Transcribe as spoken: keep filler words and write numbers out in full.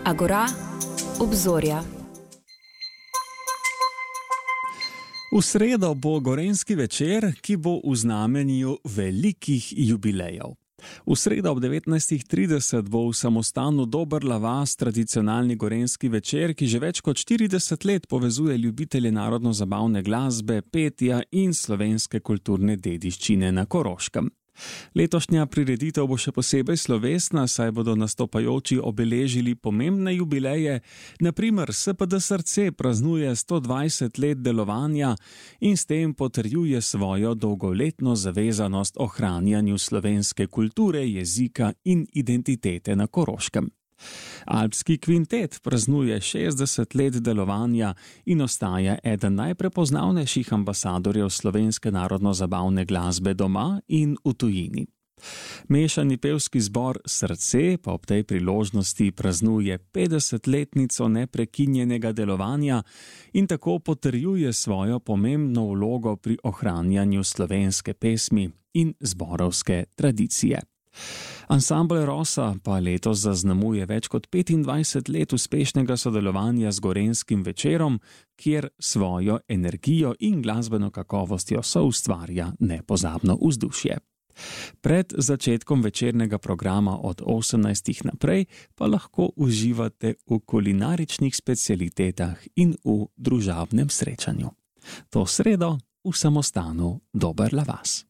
Agora, obzorja. V sredo bo gorenjski večer, ki bo v znamenju velikih jubilejev. V sredo ob devetnajstih trideset bo v samostanu Dobrla vas tradicionalni gorenjski večer, ki že več kot štirideset let povezuje ljubitelje narodno-zabavne glasbe, petja in slovenske kulturne dediščine na Koroškem. Letošnja prireditev bo še posebej slovesna, saj bodo nastopajoči obeležili pomembne jubileje, na primer S P D Srce praznuje sto dvajset let delovanja in s tem potrjuje svojo dolgoletno zavezanost ohranjanju slovenske kulture, jezika in identitete na Koroškem. Alpski kvintet praznuje šestdeset let delovanja in ostaja eden najprepoznavnejših ambasadorjev slovenske narodno-zabavne glasbe doma in v tujini. Mešani pevski zbor Srce pa ob tej priložnosti praznuje petdesetletnico neprekinjenega delovanja in tako potrjuje svojo pomembno vlogo pri ohranjanju slovenske pesmi in zborovske tradicije. Ansambel Rosa pa letos zaznamuje več kot petindvajset let uspešnega sodelovanja z Gorenjskim večerom, kjer svojo energijo in glasbeno kakovostjo soustvarja nepozabno vzdušje. Pred začetkom večernega programa od osemnajstih naprej pa lahko uživate v kulinaričnih specialitetah in v družabnem srečanju. To sredo v samostanu Dobrla vas.